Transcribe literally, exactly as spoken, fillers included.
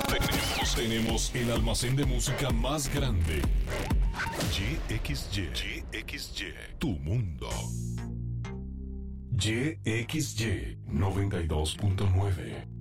Tenemos, tenemos el almacén de música más grande. Y X Y. Y X Y. Tu mundo. Y X Y noventa y dos punto nueve.